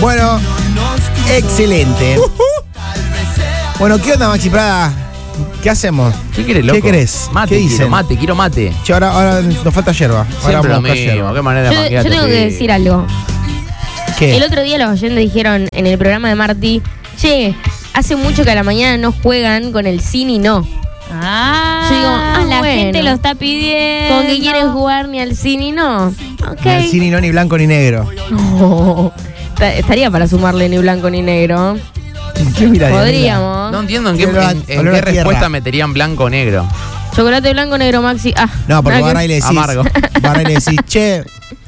Bueno, excelente. Bueno, ¿qué onda, Maxi Prada? ¿Qué hacemos? ¿Qué querés, loco? ¿Qué querés? Mate, ¿Qué dicen? quiero mate. Che, ahora nos falta yerba. Ahora Siempre lo vamos a buscar mismo, yerba. qué manera de Yo manguearte, tengo que sí. decir algo. ¿Qué? El otro día los oyentes dijeron en el programa de Marty, che, hace mucho que a la mañana no juegan con el sí ni no. Ah, Yo digo, la bueno. gente lo está pidiendo. ¿Con qué quieren jugar ni al sí ni no? Ok. Ni el sí, ni no, ni blanco, ni negro. No. Estaría para sumarle ni blanco ni negro. ¿Qué mirá, Podríamos. No entiendo en qué Olor a respuesta tierra. meterían blanco o negro. Chocolate blanco, negro, Maxi. Ah, No, porque nada van que- y le decís. Amargo. Van y le decís, che,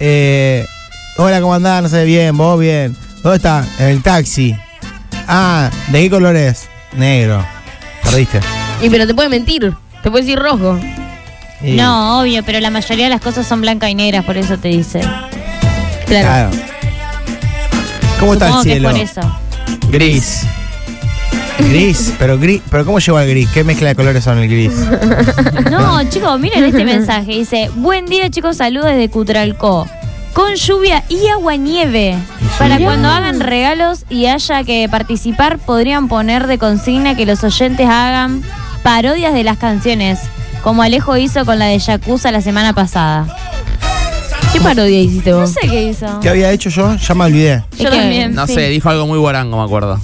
hola, ¿cómo andás? No sé, bien, vos bien. ¿Dónde está? En el taxi. Ah, ¿de qué color es? Negro. Perdiste. Y pero te puede mentir. Te puede decir rojo. Y- No, obvio, pero la mayoría de las cosas son blancas y negras, por eso te dice. Claro. Claro. ¿Cómo está el Supongo que es cielo? por eso. Gris. Gris, pero ¿cómo llegó al gris? ¿Qué mezcla de colores son el gris? No, chicos, miren este mensaje. Dice, buen día, chicos, saludos desde Cutralcó. Con lluvia y agua-nieve. Para cuando hagan regalos y haya que participar, podrían poner de consigna que los oyentes hagan parodias de las canciones, como Alejo hizo con la de Yakuza la semana pasada. ¿Qué parodia hiciste No vos? sé qué hizo. ¿Qué había hecho yo? Ya me olvidé. Yo Es que- también. No sí. sé, dijo algo muy guarango, me acuerdo.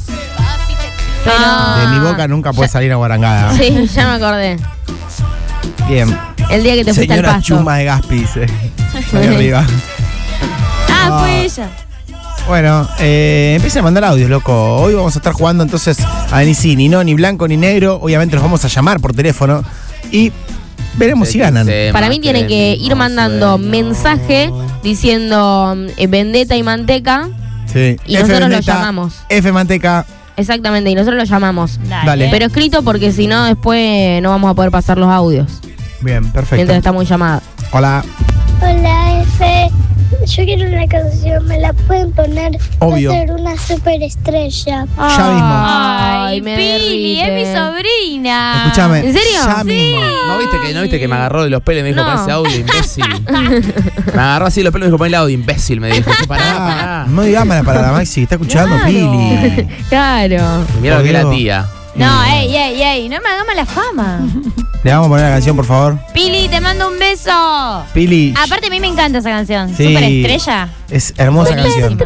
Pero- De mi boca nunca puede salir a guarangada. Sí, ya me acordé. Bien. El día que te fuiste al Señora pasto. Chuma de Gaspi, dice. Ahí arriba. Ah, fue ella. Bueno, empiecen a mandar audios, loco. Hoy vamos a estar jugando entonces a ni sí, ni no, ni blanco, ni negro. Obviamente los vamos a llamar por teléfono y veremos si ganan. Para mí tienen que ir mandando mensaje diciendo vendetta y manteca. Sí. Y nosotros lo llamamos. F Manteca. Exactamente, y nosotros lo llamamos. Dale. Pero escrito porque si no después no vamos a poder pasar los audios. Bien, perfecto. Mientras estamos en llamada. Hola. Hola, F. Yo quiero una canción, ¿me la pueden poner? Obvio. Va a ser una superestrella. Ya mismo. Ay, me Pili, es mi derrite. sobrina. Escúchame. ¿En serio? Ya Sí. mismo. ¿No viste que me agarró de los pelos y me dijo, No. pon ese audio, imbécil? Me agarró así de los pelos y me dijo, pon el audio, imbécil, me dijo. Pará. No digas para la Maxi, está escuchando Claro. Pili. Claro. Mira lo que es la Dios. tía. No, ey, no me hagas mala fama. Le vamos a poner la canción, por favor. Pili, te mando un beso. Pili. Aparte a mí me encanta esa canción. Sí. Superestrella. Es hermosa canción.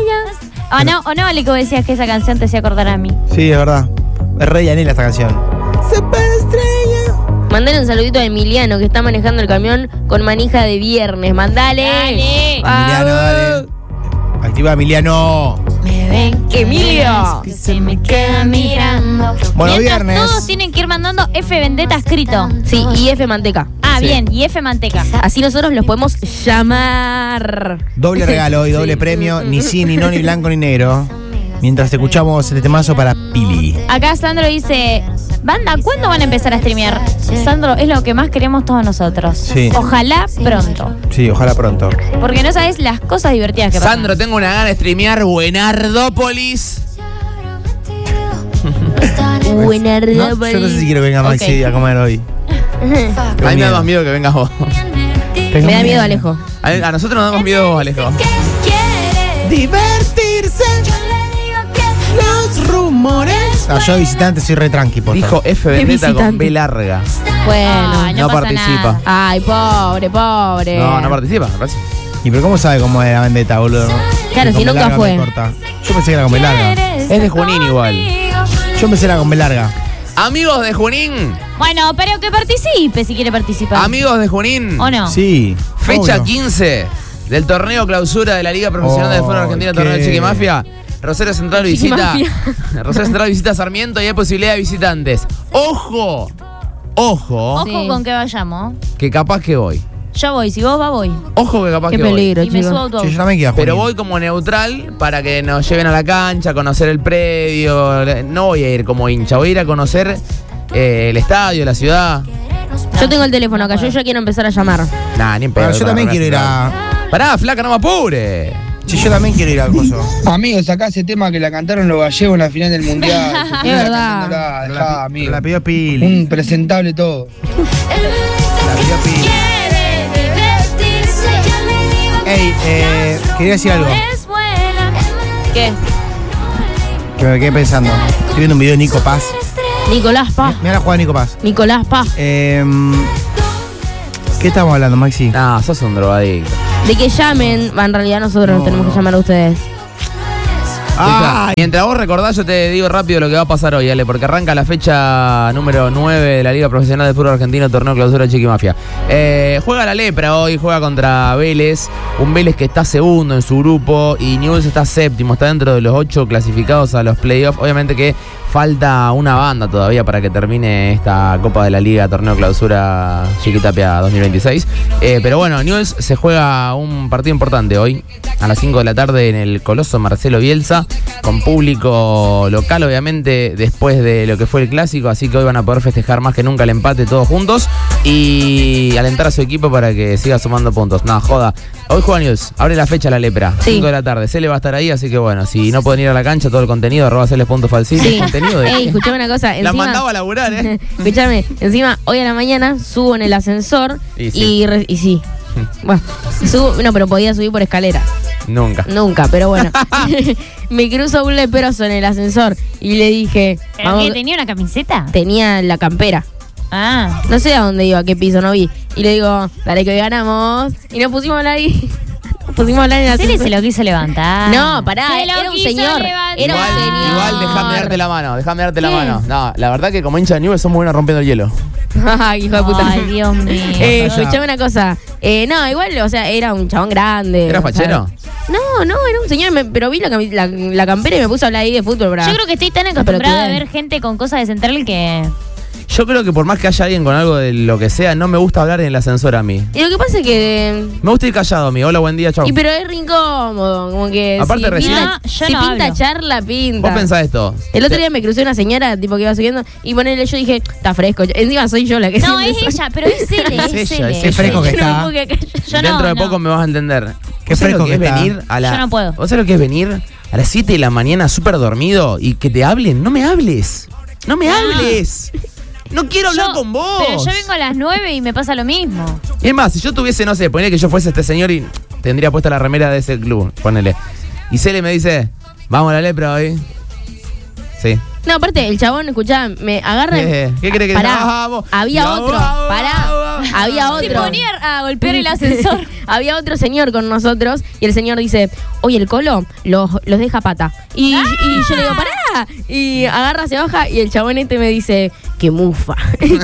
O no, Ale, que vos decías que esa canción te hacía acordar a mí. Sí, es verdad. Es re Yanela esta canción. Superestrella. Mandale un saludito a Emiliano que está manejando el camión con manija de viernes. Mandale. Dale. Emiliano, dale. Activa Emiliano. Me ven Emilio. que se me queda mirando. Bueno, Mientras viernes. todos tienen que ir mandando F Vendetta escrito. Sí, y F manteca. Ah, Sí. bien, y F Manteca. Así nosotros los podemos llamar. Doble regalo y doble premio. Ni sí, ni no, ni blanco, ni negro. Mientras escuchamos este temazo para Pili. Acá Sandro dice, banda, ¿cuándo van a empezar a streamear? Sandro, es lo que más queremos todos nosotros. Sí. Ojalá pronto. Sí, ojalá pronto. Porque no sabes las cosas divertidas que pasan. Sandro, tengo una gana de streamear Buenardópolis. No, yo no sé si quiero que venga Maxi Ok. a comer hoy. A mí me da más miedo que vengas vos. Tengo Me da miedo Alejo. A nosotros nos damos miedo vos, Alejo. Divertirse. Los rumores. No, yo visitante soy re tranqui, posta. Dijo F Vendetta con visitante. B larga. Bueno. Ay, no pasa participa. nada. Ay, pobre. No participa, me parece. ¿Y pero cómo sabe cómo es la vendetta, boludo? Claro, Que si con B nunca larga fue. me corta. Yo pensé que era con B larga. Es de Junín igual. Yo pensé que era con B larga. Amigos de Junín. Bueno, pero que participe si quiere participar. Amigos de Junín. ¿O no? Sí. Fecha obvio. 15 del torneo clausura de la Liga Profesional de Fútbol Argentina, ¿qué? torneo de Chiquimafia. Rosario Central visita. Chiquimafia. Rosario Central visita Sarmiento y hay posibilidad de visitantes. ¡Ojo! Ojo, Ojo Sí. con que vayamos. que capaz que voy. Yo voy, si vos vas, voy. Ojo que capaz Qué que voy. peligro, Y me subo a chicos. autobús. Sí, yo también quiero a Pero Junín. voy como neutral para que nos lleven a la cancha, conocer el predio. No voy a ir como hincha, voy a ir a conocer el estadio, la ciudad. Yo tengo el teléfono acá, yo ya quiero empezar a llamar. Nah, ni en pedo. Bueno, yo también quiero ir a. Pará, flaca, no me apure. Sí, yo también quiero ir al coso. Amigos, acá ese tema que la cantaron los gallegos en la final del mundial. Es verdad. Dejá, amigo. La pidió Pili. Un presentable todo. La pidió Pili. Ey, quería decir algo. ¿Qué? Que me quedé pensando. Estoy viendo un video de Nico Paz. Nicolás Paz. Mira la jugada de Nico Paz. Nicolás Paz. ¿Qué estamos hablando, Maxi? No, sos un drogadicto. De que llamen. En realidad nosotros nos tenemos que llamar a ustedes. Mientras vos recordás, yo te digo rápido lo que va a pasar hoy, Ale, porque arranca la fecha número 9 de la Liga Profesional de Fútbol Argentino, Torneo Clausura Chiquimafia. Juega la Lepra hoy, juega contra Vélez, un Vélez que está segundo en su grupo y Newell's está séptimo, está dentro de los 8 clasificados a los playoffs. Obviamente que falta una banda todavía para que termine esta Copa de la Liga, Torneo Clausura Chiquitapia 2026. Pero bueno, Newell's se juega un partido importante hoy, a las 5 de la tarde en el Coloso Marcelo Bielsa, con público local, obviamente, después de lo que fue el clásico, así que hoy van a poder festejar más que nunca el empate todos juntos y alentar a su equipo para que siga sumando puntos. No, joda. Hoy juega Newell's, abre la fecha la Lepra, 5 de la tarde. Cele va a estar ahí, así que bueno, si no pueden ir a la cancha, todo el contenido, @celes.falsil. Sí. Contenido de... Ey, escuchame una cosa. La mandaba a laburar, Escuchame, encima, hoy a la mañana subo en el ascensor Y sí. y sí. Bueno, subo, no, pero podía subir por escalera. Nunca, pero bueno. Me cruzo un leproso en el ascensor y le dije... ¿Pero qué, tenía una camiseta? Tenía la campera. Ah. No sé a dónde iba, a qué piso, no vi. Y le digo, dale que hoy ganamos. Y nos pusimos a hablar y... pusimos a hablar en el Cele ascensor. se lo quiso levantar. No, pará, Se lo era un quiso señor. levantar. Era un señor. Igual déjame darte la mano, ¿Qué? No, la verdad que como hincha de Newell's somos buenos rompiendo el hielo. Ay, hijo de puta. Ay, Dios mío. Escuchame una cosa. No, igual, o sea, era un chabón grande. ¿Era o sea, fachero? No, era un señor, pero vi la campera y me puse a hablar ahí de fútbol. Bra. Yo creo que estoy tan acostumbrada a pelotudez. ver gente con cosas de Central que... Yo creo que por más que haya alguien con algo de lo que sea, no me gusta hablar en el ascensor a mí. Y lo que pasa es que... Me gusta ir callado a mí. Hola, buen día, chau. Pero es re incómodo, como que... Aparte recién- pinta, No, yo si no pinta hablo. charla, pinta. Vos pensás esto. El otro día me crucé una señora, tipo, que iba subiendo, y ponele, yo dije, está fresco. Encima soy yo la que No, siempre es soy. ella, pero es Cele, Es es ella, Cele. es Qué fresco que Yo no me está. puedo quedar callada. Yo Dentro no, de no. poco me vas a entender. Qué ¿Vos sabés fresco lo que es que está. venir a la... Yo no puedo. ¿Vos sabés lo que es venir a las 7 de la mañana súper dormido y que te hablen? No me hables. No me hables. No quiero hablar con vos. Pero yo vengo a las 9 y me pasa lo mismo. Y es más, si yo tuviese, no sé, ponele que yo fuese este señor y tendría puesta la remera de ese club, ponele. Y Cele me dice, vamos a la Lepra hoy. Sí. No, aparte, el chabón, escuchá, me agarra. ¿Qué crees que Pará, vamos? había Vamos, otro, vamos, pará, vamos. había Se otro. ponía a golpear el ascensor. Había otro señor con nosotros y el señor dice, oye, el Colo los deja pata. Y yo le digo, pará. Y agarra, se baja y el chabón este me dice, qué mufa.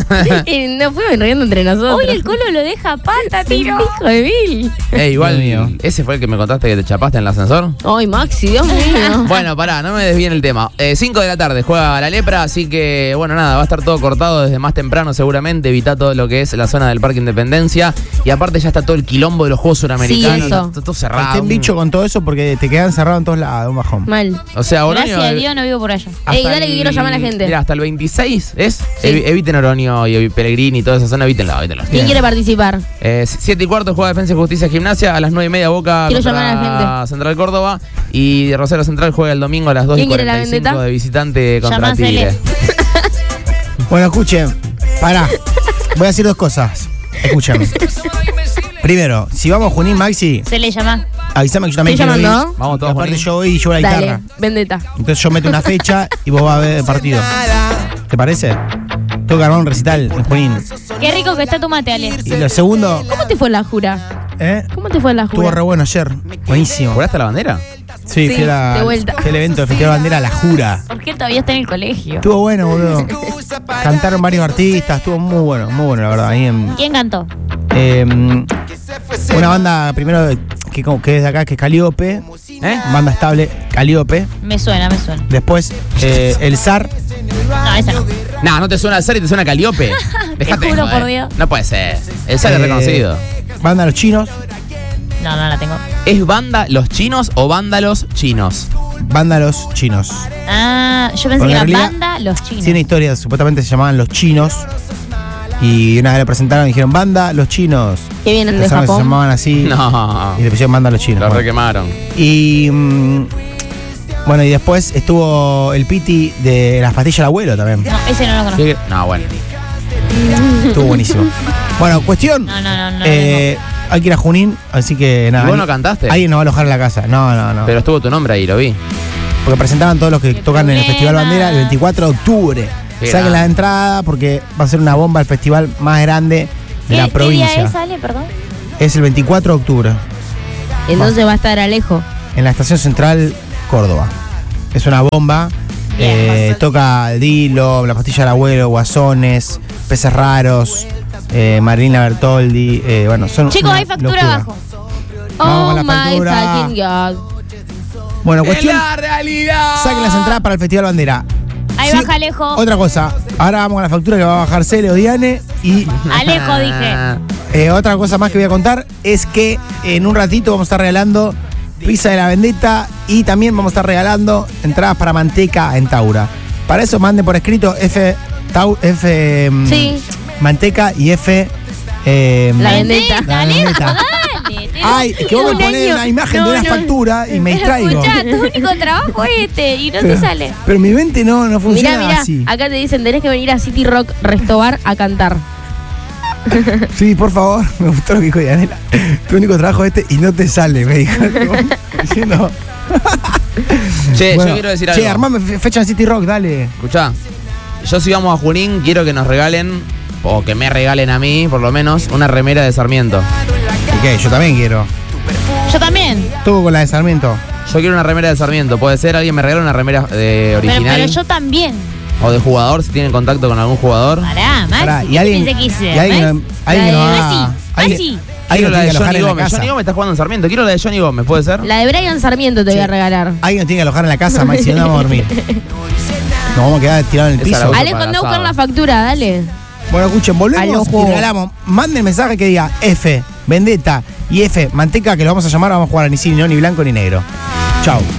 Y nos fuimos riendo entre nosotros. Oye, el Colo lo deja pata, tiro. Hijo de Bill. Igual, Dios mío. ¿ese fue el que me contaste que te chapaste en el ascensor? Ay, Maxi, Dios mío. Bueno, pará, no me desvíen el tema. 5 de la tarde juega la Lepra, así que, bueno, nada, va a estar todo cortado desde más temprano seguramente, evita todo lo que es la zona del Parque Independencia. Y aparte ya está todo el quilombo de los Juegos Suramericanos. Sí, eso. Está todo cerrado. Estén bicho con todo eso porque te quedan cerrados en todos lados, un bajón. Mal. O sea, Oroño... Gracias a Dios no vivo por allá. hasta Ey, dale que quiero llamar a la gente. Mira, hasta el 26 es. Sí. Eviten Oroño y Pellegrini y toda esa zona, evítenlo. ¿Quién quiere participar? 7:15 juega Defensa y Justicia Gimnasia, a las 9:30 Boca Quiero contra llamar a la gente. Central Córdoba y Rosario Central juega el domingo a las 2:45 ¿Quién quiere la vendetta? de visitante contra Llamásele. Tigre. Bueno, escuchen, pará. Voy a decir dos cosas. Escúchame. Primero, si vamos a Junín, Maxi, Se le llama. avísame que yo también ¿Estoy quiero ir. llamando? Vamos todos, Aparte Junín. yo voy y llevo la Dale, guitarra. vendetta. Entonces yo meto una fecha y vos vas a ver el partido. ¿Te parece? Tengo que armar un recital en Junín. Qué rico que está tu mate, Ale. Y lo segundo, ¿Cómo te fue la jura? ¿eh? ¿Cómo te fue la Estuvo jura? re bueno ayer. Buenísimo. ¿Juraste la bandera? Sí, Sí, fui, de vuelta. fui al evento de Festival Bandera La Jura. ¿Por qué todavía está en el colegio? Estuvo bueno, boludo. Cantaron varios artistas, estuvo muy bueno, la verdad. Ahí en, ¿Quién cantó? una banda primero que es de acá, que es Calíope. Banda estable, Calíope. Me suena. Después el Zar. No, esa no. No te suena el SAR y te suena Calíope. Dejate de juro joder. por Dios. No puede ser. El SAR es reconocido. Banda Los Chinos. No la tengo. ¿Es banda los chinos o vándalos chinos? Banda Los Chinos. Ah, yo pensé Porque que en era realidad banda Los Chinos. Tiene historia, supuestamente se llamaban Los Chinos. Y una vez le presentaron y dijeron, Banda Los Chinos. Que vienen de Pensaron que se Japón. llamaban así. No. Y le pusieron Banda Los Chinos. Lo Bueno. requemaron. Y bueno, y después estuvo el Piti de las pastillas del abuelo también. No, ese no lo conozco. No, bueno. Estuvo buenísimo. Bueno, cuestión. No. hay que ir a Junín, así que nada. ¿Y vos no cantaste? Alguien nos va a alojar en la casa. No. Pero estuvo tu nombre ahí, lo vi. Porque presentaban todos los que tocan en el Festival Bandera el 24 de octubre. Saquen la entrada porque va a ser una bomba el festival más grande de la provincia. ¿Qué día es, Ale, perdón? Es el 24 de octubre. Entonces va a estar Alejo. En la Estación Central, Córdoba. Es una bomba. Toca Dilo, La Pastilla del Abuelo, Guasones, Peces Raros, Marilina Bertoldi. Bueno, son Chicos, hay factura locura. abajo. Vamos Oh con la my factura. fucking God. Bueno, cuestión. ¡Es la realidad! Saquen las entradas para el Festival Bandera. Ahí Sí, baja Alejo. Otra cosa. Ahora vamos con la factura que va a bajar Cele o Diane. Y Alejo, dije. otra cosa más que voy a contar es que en un ratito vamos a estar regalando pizza de la Vendetta y también vamos a estar regalando entradas para Manteca en Taura. Para eso manden por escrito Sí. Manteca y F La Vendetta. La Vendetta. Ay, es que vos me Un ponés año. una imagen No, de una no. factura y me distraigo. Escuchá, tu único trabajo es este y no te sale. Pero mi mente no funciona Mirá, así. acá te dicen, tenés que venir a City Rock Restobar a cantar. Sí, por favor, me gustó lo que dijo Dianela. Tu único trabajo es este y no te sale, me dijo. Diciendo. Che, Bueno, yo quiero decir algo. Che, armame fecha en City Rock, dale. Escuchá, yo si vamos a Junín, quiero que nos regalen, o que me regalen a mí, por lo menos, una remera de Sarmiento. ¿Y qué? Yo también quiero. Yo también. Tú con la de Sarmiento. Yo quiero una remera de Sarmiento. Puede ser, alguien me regala una remera de original. Pero yo también. O de jugador, si tienen contacto con algún jugador. Pará, Maxi. Pará, ¿Qué pensé que hice? y alguien, alguien nos Messi. va Messi. alguien Quiero nos la tiene de que alojar Johnny en la Gómez. casa. Johnny Gómez está jugando en Sarmiento. Quiero la de Johnny Gómez, ¿puede ser? La de Brian Sarmiento te voy a regalar. Alguien nos tiene que alojar en la casa, Maxi, si no vamos a dormir. Nos vamos a quedar tirados en el Esa piso. la Alejo, anda a buscar la factura, dale. Bueno, escuchen, volvemos Alojo. y regalamos. Manden mensaje que diga F, Vendetta y F, Manteca, que lo vamos a llamar, vamos a jugar a ni sí, ni no, ni blanco ni negro. Chau.